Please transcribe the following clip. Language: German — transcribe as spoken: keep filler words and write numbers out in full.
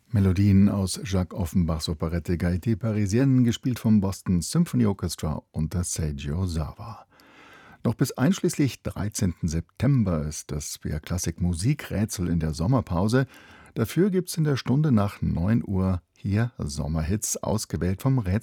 Melodien aus Jacques Offenbachs Operette Gaieté Parisienne, gespielt vom Boston Symphony Orchestra unter Seiji Sawa. Noch bis einschließlich dreizehnten September ist das B R Klassik Musikrätsel in der Sommerpause. Dafür gibt's in der Stunde nach neun Uhr hier Sommerhits, ausgewählt vom Rätselradio.